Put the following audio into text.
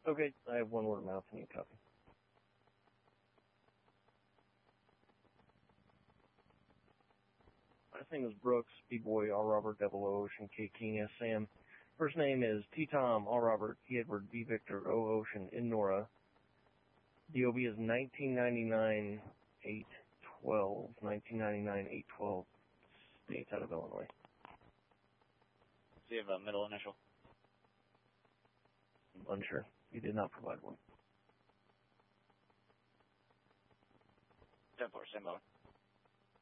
Okay, I have one word of mouth. I need a copy. Last name is Brooks, B-Boy, R. Robert, Double O, Ocean, K. King, S. Sam. First name is T. Tom, R. Robert, T. Edward, B. Victor, O. Ocean, N. Nora. DOB is 1999-812. 1999-812. States out of Illinois. Do you have a middle initial? Unsure. You did not provide one. 10-4, same